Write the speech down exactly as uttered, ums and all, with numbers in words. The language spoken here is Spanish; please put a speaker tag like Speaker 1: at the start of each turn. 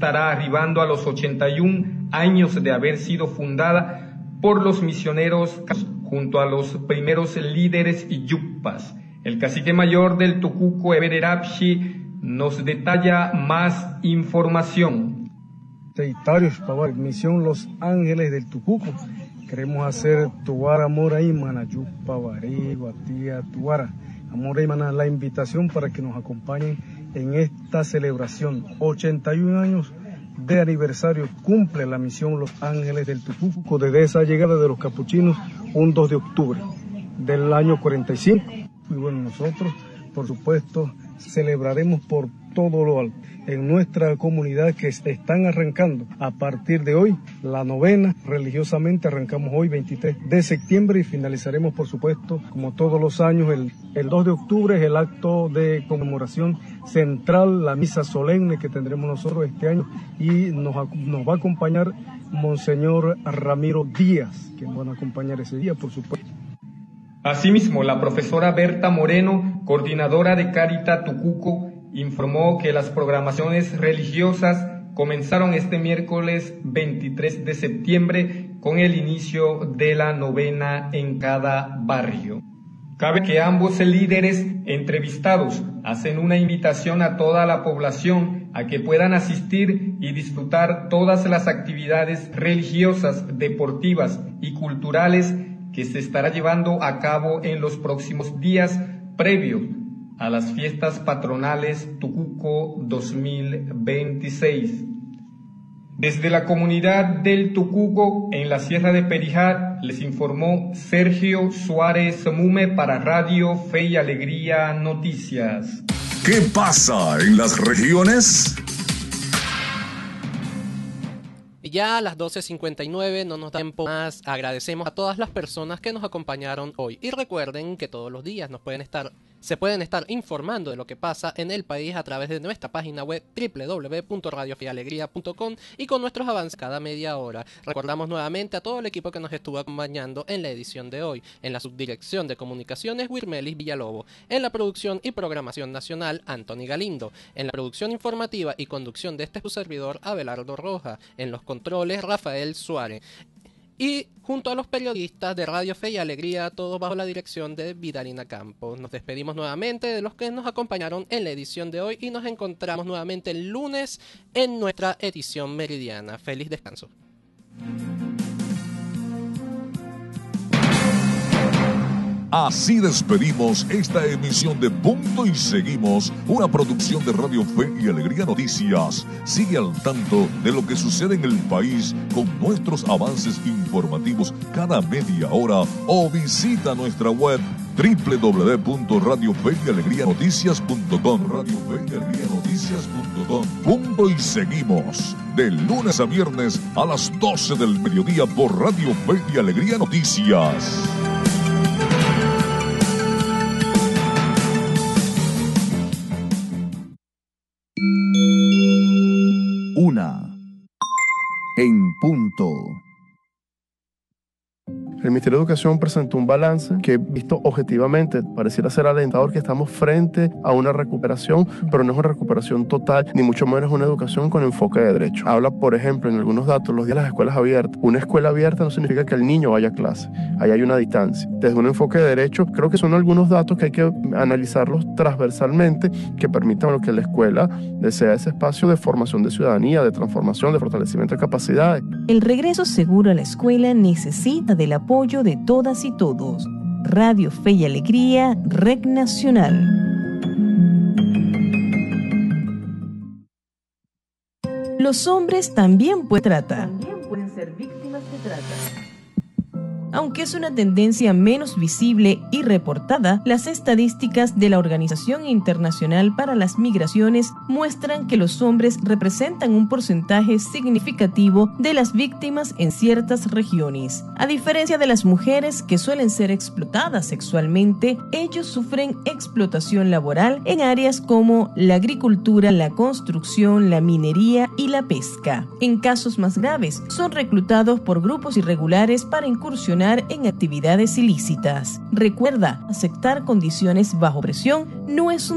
Speaker 1: estará arribando a los ochenta y un años de haber sido fundada por los misioneros junto a los primeros líderes yucpas. El cacique mayor del Tucuco, Eber Apshi, nos detalla más información.
Speaker 2: Territorios, Pawar, Misión Los Ángeles del Tucuco. Queremos hacer Tuara Moray Manayuc Pavaré, Guatía, Tuara. Amor y Mana, la invitación para que nos acompañen en esta celebración. ochenta y un años de aniversario cumple la misión Los Ángeles del Tucuco desde esa llegada de los capuchinos un dos de octubre del año cuarenta y cinco. Y bueno, nosotros, por supuesto, celebraremos por todo lo alto en nuestra comunidad que están arrancando a partir de hoy la novena. Religiosamente arrancamos hoy veintitrés de septiembre y finalizaremos, por supuesto, como todos los años, el, el dos de octubre es el acto de conmemoración central, la misa solemne que tendremos nosotros este año, y nos, nos va a acompañar Monseñor Ramiro Díaz, que nos va a acompañar ese día, por supuesto.
Speaker 1: Asimismo, la profesora Berta Moreno, coordinadora de Carita Tucuco, informó que las programaciones religiosas comenzaron este miércoles veintitrés de septiembre con el inicio de la novena en cada barrio. Cabe que ambos líderes entrevistados hacen una invitación a toda la población a que puedan asistir y disfrutar todas las actividades religiosas, deportivas y culturales que se estará llevando a cabo en los próximos días previos a las fiestas patronales Tucuco dos mil veintiséis. Desde la comunidad del Tucuco, en la Sierra de Perijá, les informó Sergio Suárez Mume para Radio Fe y Alegría Noticias.
Speaker 3: ¿Qué pasa en las regiones?
Speaker 4: Ya a las doce cincuenta y nueve, no nos da tiempo más. Agradecemos a todas las personas que nos acompañaron hoy. Y recuerden que todos los días nos pueden estar, se pueden estar informando de lo que pasa en el país a través de nuestra página web doble u doble u doble u punto radio fe y alegría punto com y con nuestros avances cada media hora. Recordamos nuevamente a todo el equipo que nos estuvo acompañando en la edición de hoy. En la subdirección de comunicaciones, Wirmelis Villalobos. En la producción y programación nacional, Anthony Galindo. En la producción informativa y conducción de este su servidor, Abelardo Roja. En los controles, Rafael Suárez. Y junto a los periodistas de Radio Fe y Alegría, todos bajo la dirección de Vidalina Campos. Nos despedimos nuevamente de los que nos acompañaron en la edición de hoy y nos encontramos nuevamente el lunes en nuestra edición meridiana. Feliz descanso.
Speaker 3: Así despedimos esta emisión de Punto y Seguimos, una producción de Radio Fe y Alegría Noticias. Sigue al tanto de lo que sucede en el país con nuestros avances informativos cada media hora o visita nuestra web doble u doble u doble u punto radio fe y alegría noticias punto com. Radio Fe y Alegría Noticias punto com. Punto y Seguimos, de lunes a viernes a las doce del mediodía por Radio Fe y Alegría Noticias. Una en punto.
Speaker 5: El Ministerio de Educación presentó un balance que, visto objetivamente, pareciera ser alentador, que estamos frente a una recuperación, pero no es una recuperación total, ni mucho menos una educación con enfoque de derecho. Habla, por ejemplo, en algunos datos, los días de las escuelas abiertas. Una escuela abierta no significa que el niño vaya a clase. Ahí hay una distancia. Desde un enfoque de derecho, creo que son algunos datos que hay que analizarlos transversalmente, que permitan que la escuela sea ese espacio de formación de ciudadanía, de transformación, de fortalecimiento de capacidades.
Speaker 6: El regreso seguro a la escuela necesita del apoyo apoyo de todas y todos. Radio Fe y Alegría, Red Nacional. Los hombres también pueden tratar. También pueden ser víctimas de trata. Aunque es una tendencia menos visible y reportada, las estadísticas de la Organización Internacional para las Migraciones muestran que los hombres representan un porcentaje significativo de las víctimas en ciertas regiones. A diferencia de las mujeres, que suelen ser explotadas sexualmente, ellos sufren explotación laboral en áreas como la agricultura, la construcción, la minería y la pesca. En casos más graves, son reclutados por grupos irregulares para incursionar en actividades ilícitas. Recuerda, aceptar condiciones bajo presión no es un